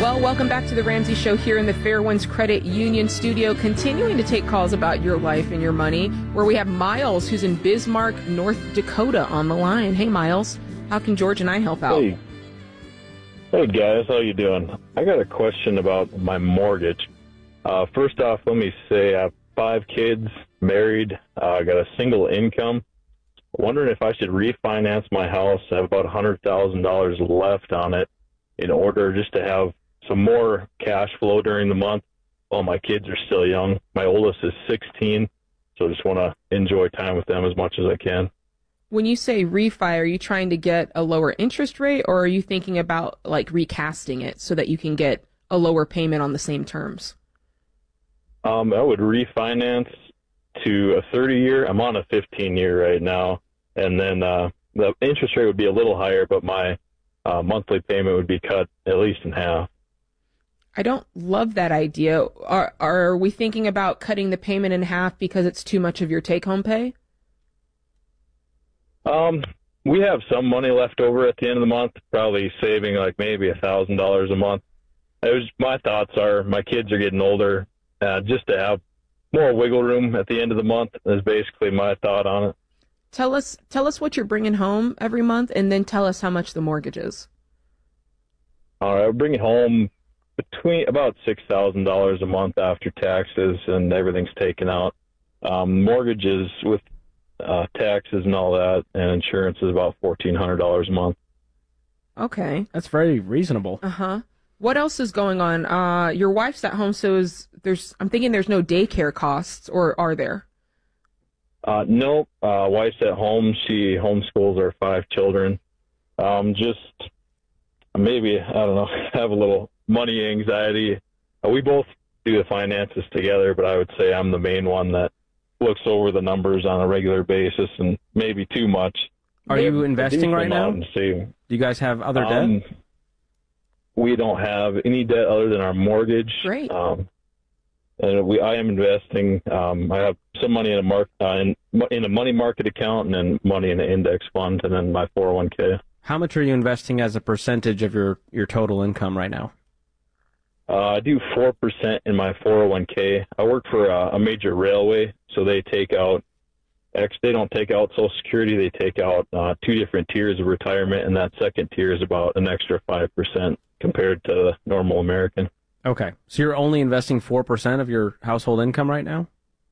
Well, welcome back to the Ramsey Show here in the Fairwinds Credit Union studio, continuing to take calls about your life and your money, where we have Miles, who's in Bismarck, North Dakota, on the line. Hey, Miles, how can George and I help out? Hey guys, how you doing? I got a question about my mortgage. First off, let me say I have 5 kids, married, I got a single income. Wondering if I should refinance my house. I have about $100,000 left on it in order just to have some more cash flow during the month while my kids are still young. My oldest is 16, so I just want to enjoy time with them as much as I can. When you say refi, are you trying to get a lower interest rate, or are you thinking about like recasting it so that you can get a lower payment on the same terms? I would refinance to a 30-year. I'm on a 15-year right now, and then the interest rate would be a little higher, but my monthly payment would be cut at least in half. I don't love that idea. Are we thinking about cutting the payment in half because it's too much of your take-home pay? We have some money left over at the end of the month, probably saving like maybe $1,000 a month. My thoughts are my kids are getting older, just to have more wiggle room at the end of the month is basically my thought on it. Tell us what you're bringing home every month, and then tell us how much the mortgage is. All right, I bring home between about $6,000 a month after taxes and everything's taken out. Mortgages with taxes and all that, and insurance is about $1,400 a month. Okay, that's very reasonable. What else is going on? Your wife's at home, so I'm thinking there's no daycare costs, or are there? No, wife's at home. She homeschools our 5 children. Just maybe, I don't know, have a little money anxiety. We both do the finances together, but I would say I'm the main one that looks over the numbers on a regular basis, and maybe too much. Are you investing right now? Do you guys have other debt? We don't have any debt other than our mortgage. Great. And I am investing. I have some money in a money market account, and then money in an index fund, and then my 401k. How much are you investing as a percentage of your total income right now? I do 4% in my 401k. I work for a major railway, so they take out. They don't take out Social Security. They take out 2 different tiers of retirement, and that second tier is about an extra 5% compared to the normal American. Okay, so you're only investing 4% of your household income right now?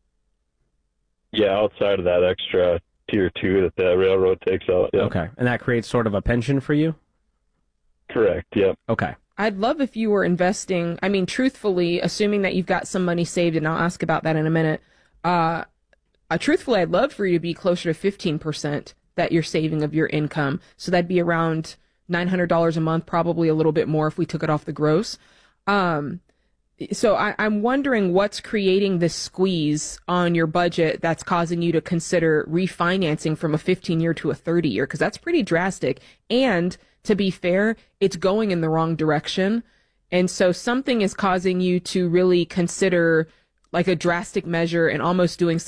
Yeah, outside of that extra tier 2 that the railroad takes out. Yeah. Okay, and that creates sort of a pension for you? Correct, yep. Okay. I'd love if you were investing, I mean, truthfully, assuming that you've got some money saved, and I'll ask about that in a minute, truthfully, I'd love for you to be closer to 15% that you're saving of your income. So that'd be around $900 a month, probably a little bit more if we took it off the gross. So I'm wondering what's creating this squeeze on your budget that's causing you to consider refinancing from a 15-year to a 30-year, because that's pretty drastic. And to be fair, it's going in the wrong direction. And so something is causing you to really consider like a drastic measure and almost doing